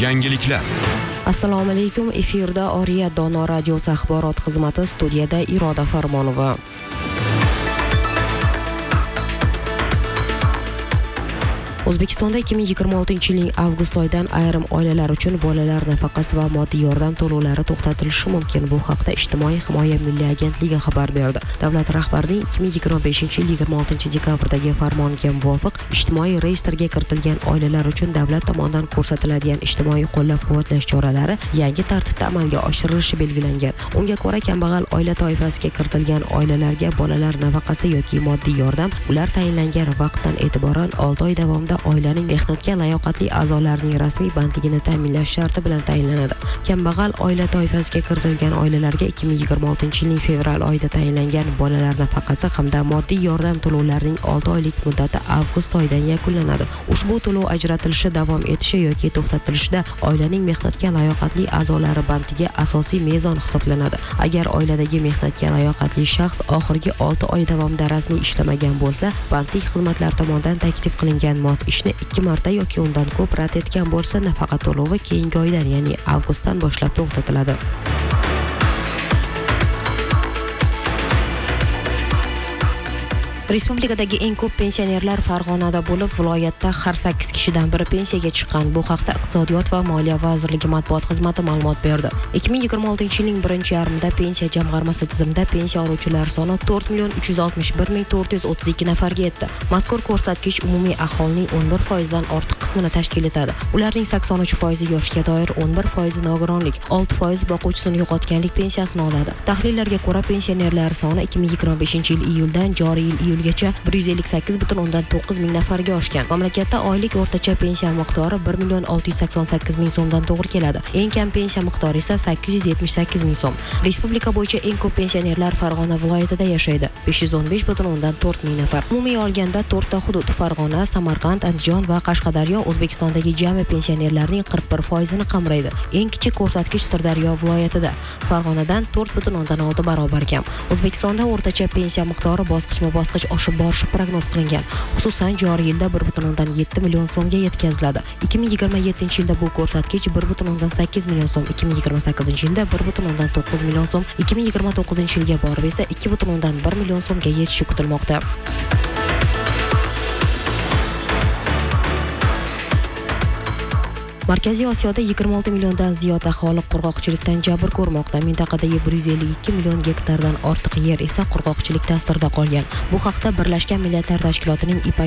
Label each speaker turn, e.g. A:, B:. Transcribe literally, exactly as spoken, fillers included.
A: Yangiliklar.
B: Assalomu alaykum. Efirda Oriya Dono radiosi axborot xizmati, studiyada Iroda Farmonova. O'zbekistonda ikki ming yigirma oltinchi yilning avgust oyidan ayrim oilalar uchun bolalar nafaqasi va moddiy yordam to'lovlari to'xtatilishi mumkin. Bu haqda Ijtimoiy himoya milliy agentligi xabar berdi. Davlat rahbarining ikki ming yigirma beshinchi yil yigirma oltinchi dekabrdagi farmoniga muvofiq ijtimoiy reyestrga kiritilgan oilalar uchun davlat tomonidan ko'rsatiladigan ijtimoiy qo'llab-quvvatlash choralari yangi tartibda amalga oshirilishi belgilangan. Unga ko'ra, kambag'al oila toifasiga kiritilgan oilalarga bolalar nafaqasi yoki moddiy yordam ular tayinlangan vaqtdan e'tiboran olti oy davomida oilaning mehnatga layoqatli a'zolarining rasmiy bandligini ta'minlash sharti bilan tayinlanadi. Kambag'al oila toifasiga kiritilgan oilalarga ikki ming yigirma oltinchi yilning fevral oyida tayinlangan bolalar nafaqasi hamda moddiy yordam to'lovlarining olti oylik muddati avgust oyidan yakunlanadi. Ushbu to'lov ajratilishi, davom etishi yoki to'xtatilishida oilaning mehnatga layoqatli a'zolari bandligi asosiy mezon hisoblanadi. Agar oiladagi mehnatga layoqatli shaxs oxirgi olti oy davomida rasmiy ishlamagan bo'lsa, bandlik xizmatlari tomonidan taklif qilingan mos ishni ikki marta yoki undan ko'p rad etgan bo'lsa, nafaqa to'lovi keyingi oydan, ya'ni avgustdan boshlab to'xtatiladi. Respublikadagi eng ko'p pensionerlar Farg'onada bo'lib, viloyatda har sakkiz kishidan biri pensiyaga chiqqan. Bu haqda Iqtisodiyot va moliya vazirligi matbuot xizmati ma'lumot berdi. ikki ming yigirma oltinchi yilning birinchi yarmida pensiya jamg'armasi tizimida pensiya oluvchilar soni to'rt million uch yuz oltmish bir ming to'rt yuz o'ttiz ikki nafarga yetdi. Mazkur ko'rsatkich umumiy aholining o'n bir foizdan ortiq qismini tashkil etadi. Ularning sakson uch foizi yoshga doir, o'n bir foizi nogironlik, olti foizi boquvchisini yo'qotganlik pensiyasini oladi. Tahlillarga ko'ra, pensionerlar soni ikki ming yigirma beshinchi yil iyuldan joriy yil iyul gacha bir yuz ellik sakkiz butun o'ndan to'qqiz ming nafarga oshgan. Mamlakatda oylik o'rtacha pensiya miqdori bir million olti yuz sakson sakkiz ming so'mdan to'g'ri keladi. Eng kam pensiya miqdori esa sakkiz yuz yetmish sakkiz ming so'm. Respublika bo'yicha eng ko'p pensionerlar Farg'ona viloyatida yashaydi. besh yuz o'n besh butun o'ndan to'rt ming nafar. Umumiy olganda to'rtta hudud Farg'ona, Samarqand, Andijon va Qashqadaryo O'zbekistondagi jami pensionerlarning qirq bir foizini qamraydi. Eng kichik ko'rsatkich Sirdaryo viloyatida. Farg'onadan to'rt butun o'ndan olti barobar kam. O'zbekistonda o'rtacha pensiya miqdori bosqichma-bosqich oshib borishi prognoz qilingan. Xususan, joriy yilda bir butun o'ndan yetti million so'mga yetkaziladi. ikki ming yigirma yettinchi yilda bu ko'rsatkich bir butun o'ndan sakkiz million so'm, ikki ming yigirma sakkizinchi yilda bir butun o'ndan to'qqiz million so'm, ikki ming yigirma to'qqizinchi yilga borib esa ikki butun o'ndan bir million so'mga yetishi kutilmoqda. Markaziy Osiyoda yigirma olti milliondan ziyod aholi qurg'oqchilikdan jabr ko'rmoqda. Mintaqadagi bir yuz ellik ikki million gektardan ortiq yer esa qurg'oqchilik ta'sirida qolgan. Bu haqda Birlashgan Millatlar Tashkilotining Ipak